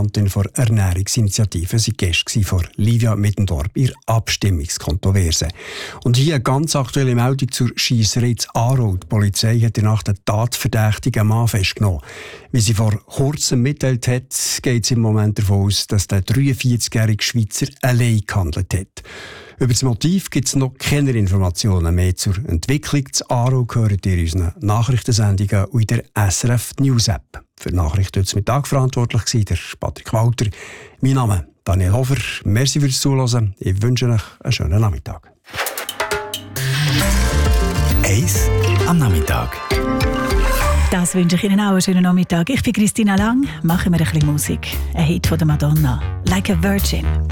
Repräsentantin der Ernährungsinitiative. Sie war Gäste von Livia Mittendorf in der Abstimmungskontroverse. Und hier eine ganz aktuelle Meldung zur Schiesserei in Aarau. Die Polizei hat in der Nacht einen tatverdächtigen Mann festgenommen. Wie sie vor kurzem mitteilt hat, geht sie im Moment davon aus, dass der 43-jährige Schweizer allein gehandelt hat. Über das Motiv gibt es noch keine Informationen mehr zur Entwicklung. Das Aarau gehört in unseren Nachrichtensendungen und in der SRF News App. Für die Nachrichten heute Mittag verantwortlich war der Patrick Walter. Mein Name Daniel Hofer. Merci fürs Zuhören. Ich wünsche euch einen schönen Nachmittag. Eis am Nachmittag. Das wünsche ich Ihnen auch einen schönen Nachmittag. Ich bin Christina Lang. Machen wir ein bisschen Musik. Ein Hit von der Madonna. Like a Virgin.